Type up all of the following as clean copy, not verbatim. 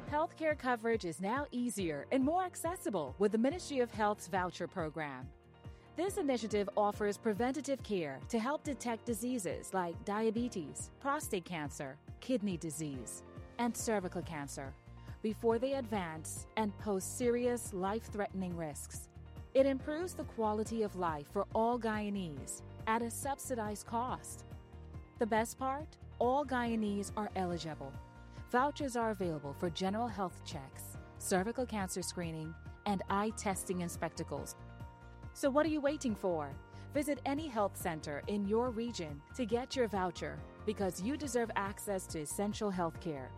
Healthcare coverage is now easier and more accessible with the Ministry of Health's voucher program. This initiative offers preventative care to help detect diseases like diabetes, prostate cancer, kidney disease, and cervical cancer before they advance and pose serious, life-threatening risks. It improves the quality of life for all Guyanese at a subsidized cost. The best part? All Guyanese are eligible. Vouchers are available for general health checks, cervical cancer screening, and eye testing and spectacles. So what are you waiting for? Visit any health center in your region to get your voucher because you deserve access to essential health care.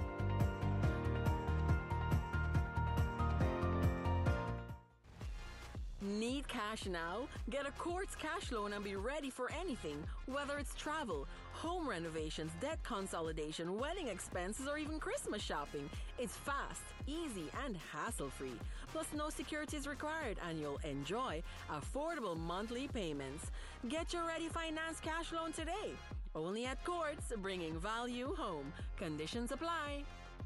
Need cash now? Get a Quartz cash loan and be ready for anything, whether it's travel, home renovations, debt consolidation, wedding expenses, or even Christmas shopping. It's fast, easy, and hassle-free. Plus, no securities required, and you'll enjoy affordable monthly payments. Get your Ready Finance cash loan today. Only at Quartz, bringing value home. Conditions apply.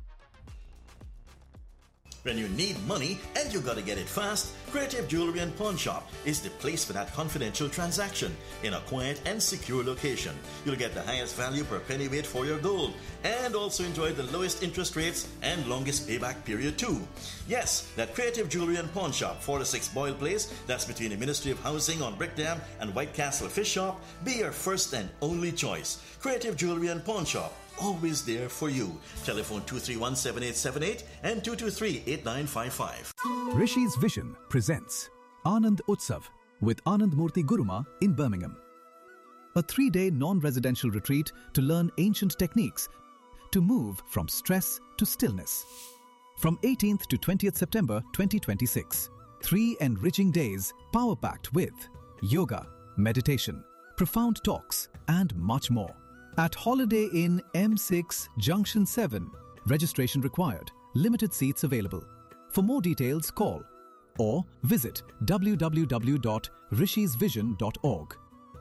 When you need money and you gotta get it fast, Creative Jewelry and Pawn Shop is the place for that confidential transaction in a quiet and secure location. You'll get the highest value per pennyweight for your gold and also enjoy the lowest interest rates and longest payback period too. Yes, that Creative Jewelry and Pawn Shop, 4-6 Boyle Place, that's between the Ministry of Housing on Brick Dam and White Castle Fish Shop, be your first and only choice. Creative Jewelry and Pawn Shop, always there for you. Telephone 231-7878 and 223-8955. Rishi's Vision presents Anand Utsav with Anand Murthy Guruma in Birmingham. A 3-day non-residential retreat to learn ancient techniques to move from stress to stillness. From 18th to 20th September 2026. 3 enriching days power-packed with yoga, meditation, profound talks and much more. At Holiday Inn M6 Junction 7. Registration required. Limited seats available. For more details, call or visit www.rishisvision.org.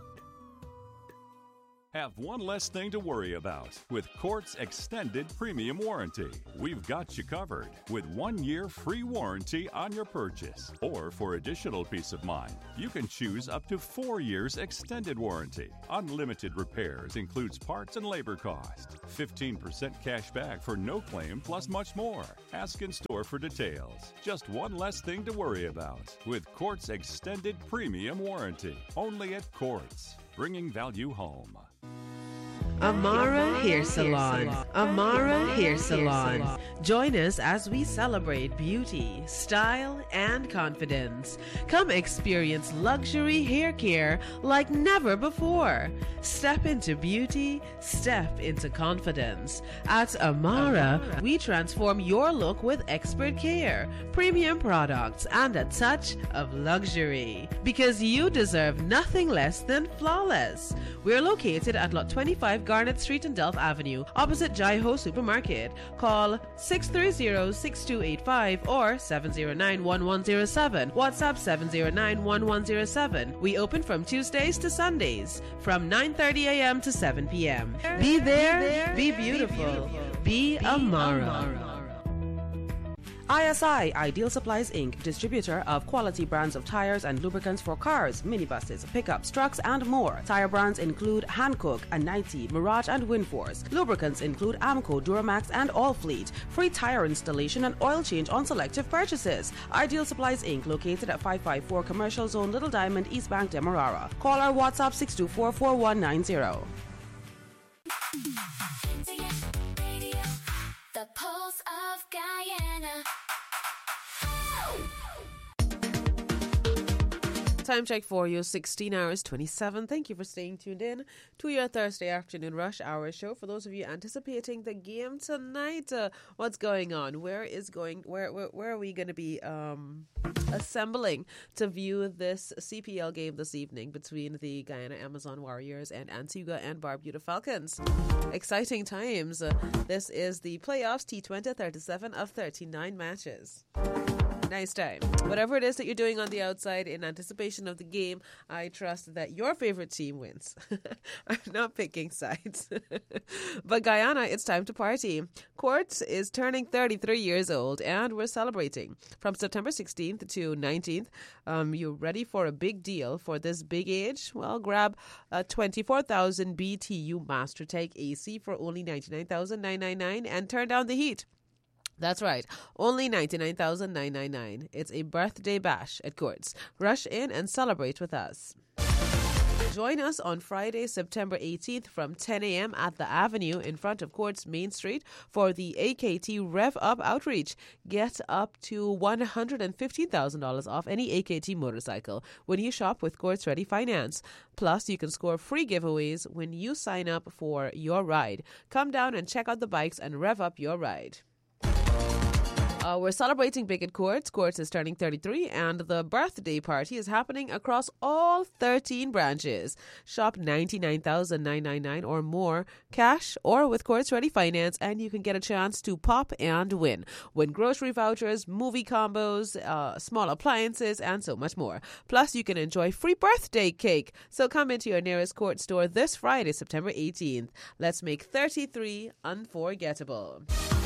Have one less thing to worry about with Quartz Extended Premium Warranty. We've got you covered with 1 year free warranty on your purchase. Or for additional peace of mind, you can choose up to 4 years extended warranty. Unlimited repairs includes parts and labor cost. 15% cash back for no claim plus much more. Ask in store for details. Just one less thing to worry about with Quartz Extended Premium Warranty. Only at Quartz, bringing value home. Amara Hair Salon. Amara Hair Salon. Join us as we celebrate beauty, style, and confidence. Come experience luxury hair care like never before. Step into beauty, step into confidence. At Amara, we transform your look with expert care, premium products, and a touch of luxury. Because you deserve nothing less than flawless. We're located at Lot 25 Garnet Street and Delft Avenue, opposite Jai Ho Supermarket. Call 630-6285 or 709-1107. WhatsApp 709-1107. We open from Tuesdays to Sundays from 9:30 a.m. to 7 p.m. Be there, be beautiful, be Amara. ISI, Ideal Supplies Inc., distributor of quality brands of tires and lubricants for cars, minibuses, pickups, trucks, and more. Tire brands include Hankook, Anite, Mirage, and Winforce. Lubricants include Amco, Duramax, and Allfleet. Free tire installation and oil change on selective purchases. Ideal Supplies Inc., located at 554 Commercial Zone, Little Diamond, East Bank, Demerara. Call our WhatsApp 624-4190. The Pulse of Guyana. Time check for you, 16 hours 27. Thank you for staying tuned in to your Thursday afternoon rush hour show. For those of you anticipating the game tonight, what's going on? Where are we going to be assembling to view this CPL game this evening between the Guyana Amazon Warriors and Antigua and Barbuda Falcons? Exciting times. This is the playoffs, T20, 37 of 39 matches. Nice time. Whatever it is that you're doing on the outside in anticipation of the game, I trust that your favorite team wins. I'm not picking sides. But Guyana, it's time to party. Quartz is turning 33 years old, and we're celebrating. From September 16th to 19th, you ready for a big deal for this big age? Well, grab a 24,000 BTU MasterTech AC for only $99,999 and turn down the heat. That's right, only $99,999. It's a birthday bash at Quartz. Rush in and celebrate with us. Join us on Friday, September 18th from 10 a.m. at the Avenue in front of Quartz Main Street for the AKT Rev Up Outreach. Get up to $115,000 off any AKT motorcycle when you shop with Quartz Ready Finance. Plus, you can score free giveaways when you sign up for your ride. Come down and check out the bikes and rev up your ride. We're celebrating big at Quartz. Quartz is turning 33, and the birthday party is happening across all 13 branches. Shop $99,999 or more cash or with Quartz Ready Finance, and you can get a chance to pop and win. Win grocery vouchers, movie combos, small appliances, and so much more. Plus, you can enjoy free birthday cake. So come into your nearest Quartz store this Friday, September 18th. Let's make 33 unforgettable.